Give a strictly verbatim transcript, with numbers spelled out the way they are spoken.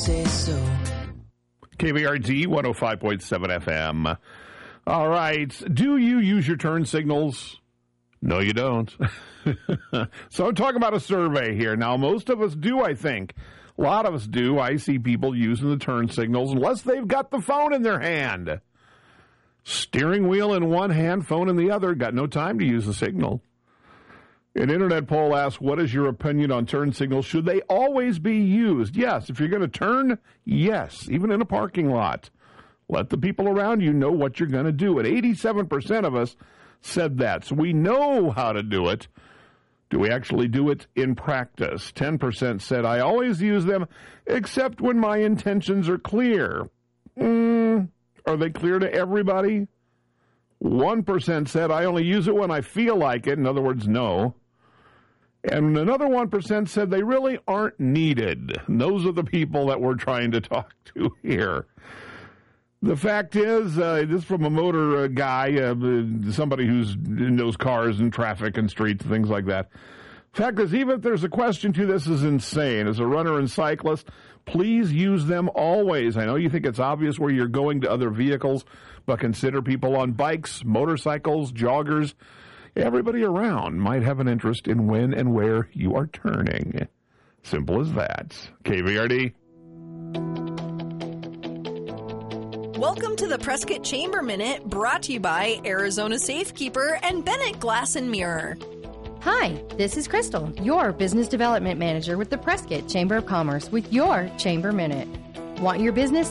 say so. K V R D one oh five point seven F M. All right. Do you use your turn signals? No, you don't. So I'm talking about a survey here. Now, most of us do, I think. A lot of us do. I see people using the turn signals unless they've got the phone in their hand. Steering wheel in one hand, phone in the other. Got no time to use the signal. An internet poll asks, what is your opinion on turn signals? Should they always be used? Yes. If you're going to turn, yes. Even in a parking lot. Let the people around you know what you're going to do. And eighty-seven percent of us said that. So we know how to do it. Do we actually do it in practice? ten percent said, I always use them, except when my intentions are clear. Mm, are they clear to everybody? one percent said, I only use it when I feel like it. In other words, no. And another one percent said they really aren't needed. And those are the people that we're trying to talk to here. The fact is, uh, this is from a motor uh, guy, uh, somebody who's knows cars and traffic and streets and things like that. Fact is, even if there's a question to this, is insane. As a runner and cyclist, please use them always. I know you think it's obvious where you're going to other vehicles, but consider people on bikes, motorcycles, joggers. Everybody around might have an interest in when and where you are turning. Simple as that. K V R D. Welcome to the Prescott Chamber Minute, brought to you by Arizona Safekeeper and Bennett Glass and Mirror. Hi, this is Crystal, your Business Development Manager with the Prescott Chamber of Commerce with your Chamber Minute. Want your business